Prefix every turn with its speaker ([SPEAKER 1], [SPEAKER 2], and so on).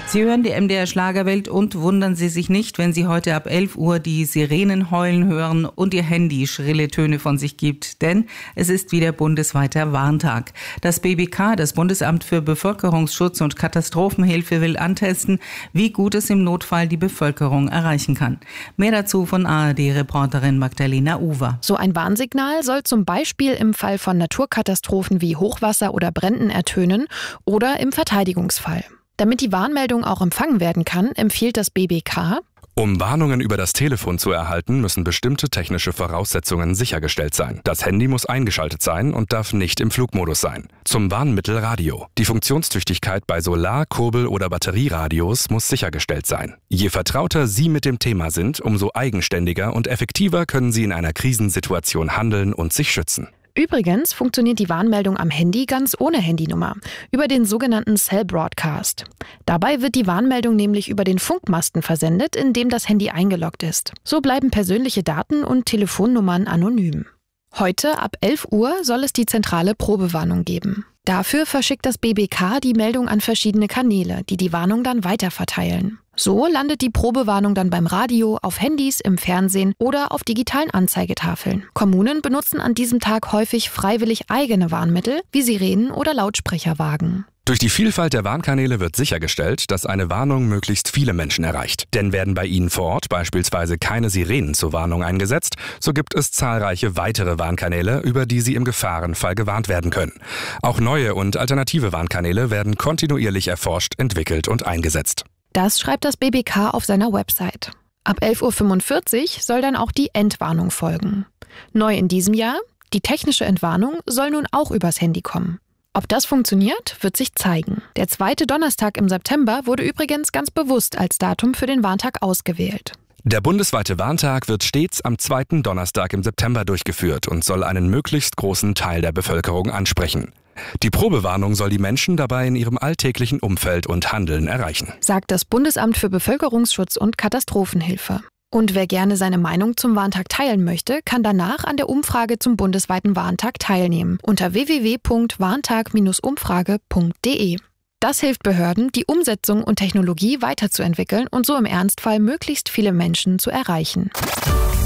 [SPEAKER 1] Sie hören die MDR Schlagerwelt und wundern Sie sich nicht, wenn Sie heute ab 11 Uhr die Sirenen heulen hören und Ihr Handy schrille Töne von sich gibt. Denn es ist wieder bundesweiter Warntag. Das BBK, das Bundesamt für Bevölkerungsschutz und Katastrophenhilfe, will antesten, wie gut es im Notfall die Bevölkerung erreichen kann. Mehr dazu von ARD-Reporterin Magdalena Uwer.
[SPEAKER 2] So ein Warnsignal soll zum Beispiel im Fall von Naturkatastrophen wie Hochwasser oder Bränden ertönen oder im Verteidigungsfall. Damit die Warnmeldung auch empfangen werden kann, empfiehlt das BBK:
[SPEAKER 3] Um Warnungen über das Telefon zu erhalten, müssen bestimmte technische Voraussetzungen sichergestellt sein. Das Handy muss eingeschaltet sein und darf nicht im Flugmodus sein. Zum Warnmittel Radio. Die Funktionstüchtigkeit bei Solar-, Kurbel- oder Batterieradios muss sichergestellt sein. Je vertrauter Sie mit dem Thema sind, umso eigenständiger und effektiver können Sie in einer Krisensituation handeln und sich schützen.
[SPEAKER 2] Übrigens funktioniert die Warnmeldung am Handy ganz ohne Handynummer, über den sogenannten Cell Broadcast. Dabei wird die Warnmeldung nämlich über den Funkmasten versendet, in dem das Handy eingeloggt ist. So bleiben persönliche Daten und Telefonnummern anonym. Heute ab 11 Uhr soll es die zentrale Probewarnung geben. Dafür verschickt das BBK die Meldung an verschiedene Kanäle, die die Warnung dann weiterverteilen. So landet die Probewarnung dann beim Radio, auf Handys, im Fernsehen oder auf digitalen Anzeigetafeln. Kommunen benutzen an diesem Tag häufig freiwillig eigene Warnmittel, wie Sirenen oder Lautsprecherwagen.
[SPEAKER 3] Durch die Vielfalt der Warnkanäle wird sichergestellt, dass eine Warnung möglichst viele Menschen erreicht. Denn werden bei Ihnen vor Ort beispielsweise keine Sirenen zur Warnung eingesetzt, so gibt es zahlreiche weitere Warnkanäle, über die Sie im Gefahrenfall gewarnt werden können. Auch neue und alternative Warnkanäle werden kontinuierlich erforscht, entwickelt und eingesetzt.
[SPEAKER 2] Das schreibt das BBK auf seiner Website. Ab 11.45 Uhr soll dann auch die Entwarnung folgen. Neu in diesem Jahr: die technische Entwarnung soll nun auch übers Handy kommen. Ob das funktioniert, wird sich zeigen. Der 2. Donnerstag im September wurde übrigens ganz bewusst als Datum für den Warntag ausgewählt.
[SPEAKER 3] Der bundesweite Warntag wird stets am 2. Donnerstag im September durchgeführt und soll einen möglichst großen Teil der Bevölkerung ansprechen. Die Probewarnung soll die Menschen dabei in ihrem alltäglichen Umfeld und Handeln erreichen,
[SPEAKER 2] sagt das Bundesamt für Bevölkerungsschutz und Katastrophenhilfe. Und wer gerne seine Meinung zum Warntag teilen möchte, kann danach an der Umfrage zum bundesweiten Warntag teilnehmen unter www.warntag-umfrage.de. Das hilft Behörden, die Umsetzung und Technologie weiterzuentwickeln und so im Ernstfall möglichst viele Menschen zu erreichen.